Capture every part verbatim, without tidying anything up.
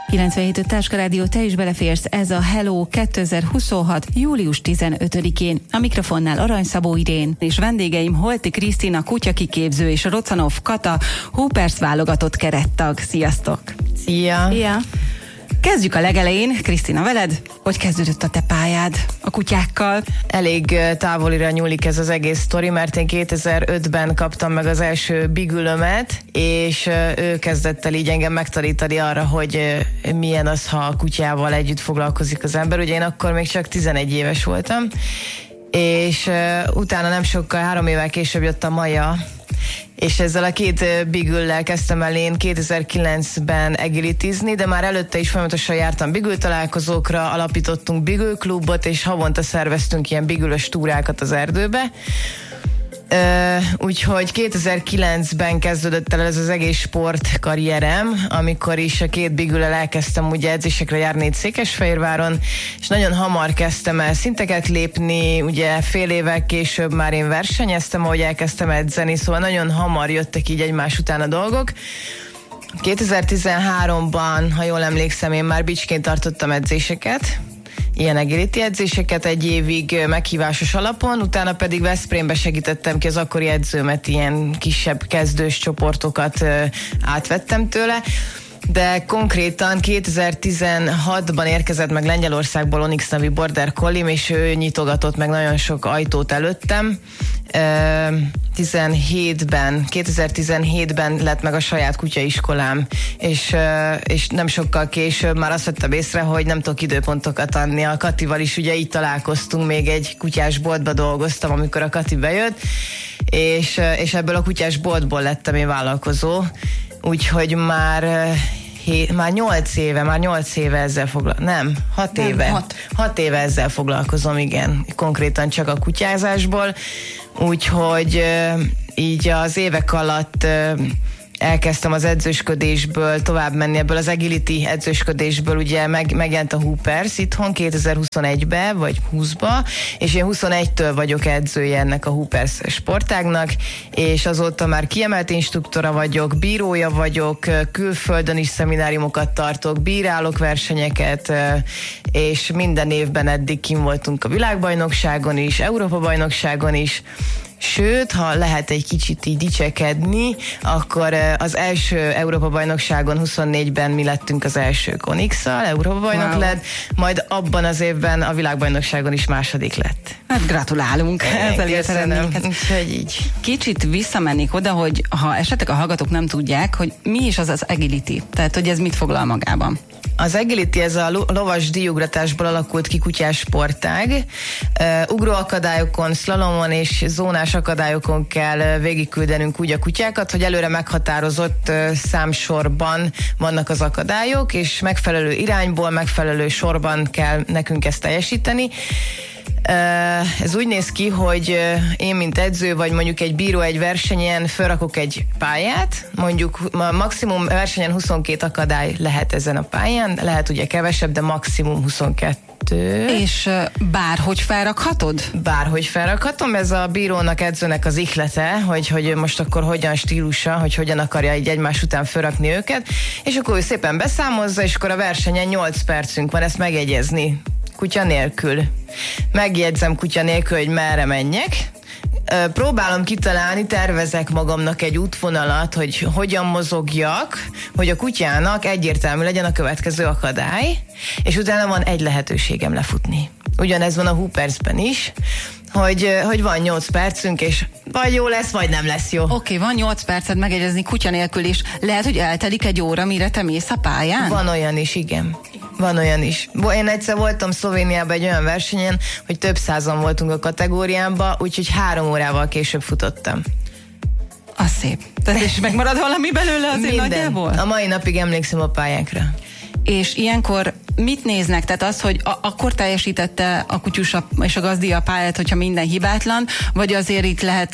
kilencvenhét Táska Rádió, te is beleférsz, ez a Hello kétezer-huszonhat. július tizenötödikén. A mikrofonnál Arany Szabó Irén, és vendégeim Holti Krisztina, kutyakiképző, és Rocanov Kata, Hoopers válogatott kerettag. Sziasztok! Szia! Szia! Kezdjük a legelején. Krisztina, veled? Hogy kezdődött a te pályád a kutyákkal? Elég távolira nyúlik ez az egész sztori, mert én kétezer-ötben kaptam meg az első bigülömet, és ő kezdett el így engem megtanítani arra, hogy milyen az, ha a kutyával együtt foglalkozik az ember. Ugye én akkor még csak tizenegy éves voltam, és utána nem sokkal, három évvel később jött a Maja, és ezzel a két bigüllel kezdtem el én kétezer-kilencben agilityzni, de már előtte is folyamatosan jártam bigül találkozókra, alapítottunk bigül klubot, és havonta szerveztünk ilyen bigülös túrákat az erdőbe. Uh, úgyhogy kétezer-kilencben kezdődött el ez az egész sportkarrierem, amikor is a két bigüllel elkezdtem ugye edzésekre járni itt Székesfehérváron, és nagyon hamar kezdtem el szinteket lépni, ugye fél évvel később már én versenyeztem, ahogy elkezdtem edzeni, szóval nagyon hamar jöttek így egymás után a dolgok. kétezer-tizenháromban, ha jól emlékszem, én már Bicsként tartottam edzéseket, ilyen agility edzéseket egy évig meghívásos alapon, utána pedig Veszprémbe segítettem ki az akkori edzőmet, ilyen kisebb kezdős csoportokat átvettem tőle, de konkrétan kétezer-tizenhatban érkezett meg Lengyelországból Onyx nevű border collie, és ő nyitogatott meg nagyon sok ajtót előttem. tizenhétben, kétezer-tizenhétben lett meg a saját kutyaiskolám, és, és nem sokkal később már azt vettem észre, hogy nem tudok időpontokat adni. A Katival is ugye így találkoztunk, még egy kutyás boltba dolgoztam, amikor a Kati bejött, és, és ebből a kutyás boltból lettem én vállalkozó, úgyhogy már Hé, már nyolc éve, már nyolc éve ezzel foglalkozom. Nem, hat Nem, éve. Hat. Hat éve ezzel foglalkozom, igen. Konkrétan csak a kutyázásból. Úgyhogy így az évek alatt elkezdtem az edzősködésből tovább menni, ebből az agility edzősködésből ugye meg, megjelent a Hoopers itthon kétezer-huszonegybe, vagy húszba, és én huszonegytől vagyok edzője ennek a Hoopers sportágnak, és azóta már kiemelt instruktora vagyok, bírója vagyok, külföldön is szemináriumokat tartok, bírálok versenyeket, és minden évben eddig kim voltunk a világbajnokságon is, Európa-bajnokságon is. Sőt, ha lehet egy kicsit így dicsekedni, akkor az első Európa-bajnokságon huszonnégyben mi lettünk az elsők Onyx-szal, Európa-bajnok wow. lett, majd abban az évben a világbajnokságon is második lett. Hát gratulálunk ezzel ért eredményeket. Úgyhogy így. Kicsit visszamennék oda, hogy ha esetleg a hallgatók nem tudják, hogy mi is az az agility, tehát hogy ez mit foglal magában. Az agility, ez a lovas díjugratásból alakult ki kutyás sportág. Uh, ugróakadályokon, szlalomon és zónás akadályokon kell végigküldenünk úgy a kutyákat, hogy előre meghatározott uh, számsorban vannak az akadályok, és megfelelő irányból, megfelelő sorban kell nekünk ezt teljesíteni. Ez úgy néz ki, hogy én, mint edző, vagy mondjuk egy bíró egy versenyen felrakok egy pályát, mondjuk maximum versenyen huszonkét akadály lehet ezen a pályán, lehet ugye kevesebb, de maximum huszonkettő. És bárhogy felrakhatod? Bárhogy felrakhatom, ez a bírónak, edzőnek az ihlete, hogy, hogy most akkor hogyan stílusa, hogy hogyan akarja így egymás után felrakni őket, és akkor ő szépen beszámozza, és akkor a versenyen nyolc percünk van ezt megjegyezni. Kutya nélkül. Megjegyzem kutya nélkül, hogy merre menjek. Próbálom kitalálni, tervezek magamnak egy útvonalat, hogy hogyan mozogjak, hogy a kutyának egyértelmű legyen a következő akadály, és utána van egy lehetőségem lefutni. Ugyanez van a Hoopersben is, hogy, hogy van nyolc percünk, és vagy jó lesz, vagy nem lesz jó. Oké, okay, van nyolc percet megjegyezni kutya nélkül is. Lehet, hogy eltelik egy óra, mire te mész a pályán? Van olyan is, igen. Van olyan is. Én egyszer voltam Szlovéniában egy olyan versenyen, hogy több százan voltunk a kategóriámban, úgyhogy három órával később futottam. Az szép. Tehát és megmarad valami belőle azért Minden. Nagyjából? A mai napig emlékszem a pályákra. És ilyenkor mit néznek? Tehát az, hogy a- akkor teljesítette a kutyus és a gazdi a pályát, hogyha minden hibátlan, vagy azért itt lehet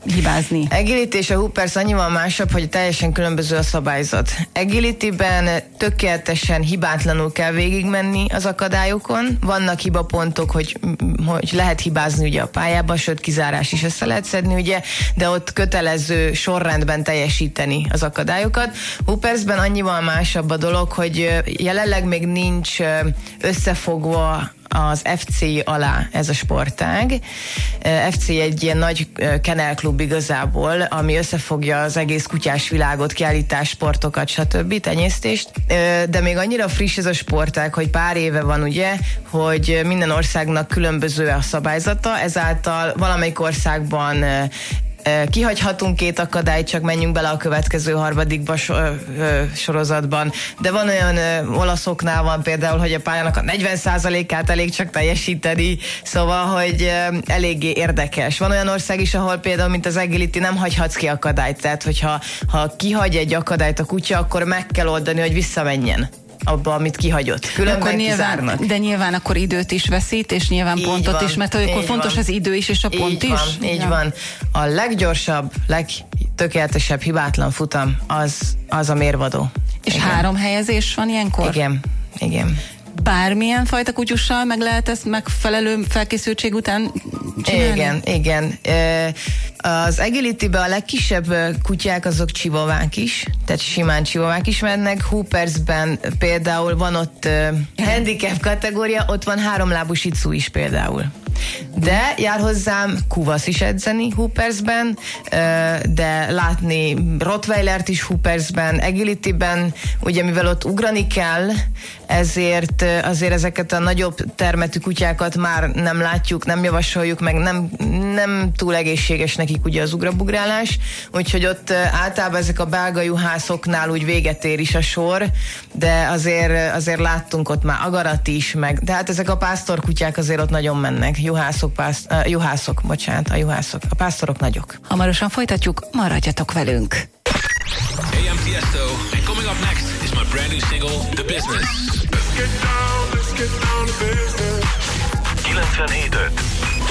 hibázni? Agility és a Hoopers annyival másabb, hogy teljesen különböző a szabályzat. Agility-ben tökéletesen hibátlanul kell végigmenni az akadályokon. Vannak hibapontok, hogy, hogy lehet hibázni ugye a pályában, sőt kizárás is össze lehet szedni, ugye, de ott kötelező sorrendben teljesíteni az akadályokat. Hoopersben annyival másabb a dolog, hogy jelenleg még nincs összefogva az ef cé alá ez a sportág. ef cé egy ilyen nagy kennelklub igazából, ami összefogja az egész kutyás világot, kiállítás, sportokat, stb. Tenyésztést. De még annyira friss ez a sportág, hogy pár éve van ugye, hogy minden országnak különböző a szabályzata, ezáltal valamelyik országban kihagyhatunk két akadályt, csak menjünk bele a következő harmadikba so, ö, ö, sorozatban. De van olyan ö, olaszoknál van például, hogy a pályának a negyven százalékát elég csak teljesíteni, szóval, hogy ö, eléggé érdekes. Van olyan ország is, ahol például, mint az Agility, nem hagyhatsz ki akadályt, tehát hogyha ha kihagy egy akadályt a kutya, akkor meg kell oldani, hogy visszamenjen abba, amit kihagyott. Különben nyilván, de nyilván akkor időt is veszít, és nyilván így pontot van, is, mert akkor fontos van. Az idő is, és a pont így is. Van, így ja. van. A leggyorsabb, legtökéletesebb, hibátlan futam az, az a mérvadó. És igen. három helyezés van ilyenkor? Igen, igen. Bármilyen fajta kutyussal meg lehet ezt megfelelő felkészültség után csinálni? Igen, igen. Az Agility-ben a legkisebb kutyák azok csivavák is, tehát simán csivavák is mennek. Hoopersben például van ott handicap kategória, ott van háromlábú shih tzu is például. De jár hozzám kuvasz is edzeni Hoopersben, de látni Rottweilert is Hoopersben, Agility-ben, ugye mivel ott ugrani kell, ezért azért ezeket a nagyobb termetű kutyákat már nem látjuk, nem javasoljuk, meg nem, nem túl egészséges nekik ugye az ugrabugrálás, úgyhogy ott általában ezek a belga juhászoknál úgy véget ér is a sor, de azért, azért láttunk ott már agarat is, meg, de hát ezek a pásztorkutyák azért ott nagyon mennek. Juhászok, pász, uh, juhászok, bocsánat, a juhászok. A pásztorok nagyok. Hamarosan folytatjuk, maradjatok velünk. Hey, I'm Tiesto, and coming up next is my brand new single, The Business. Let's get down, let's get down to business. kilencvenhét öt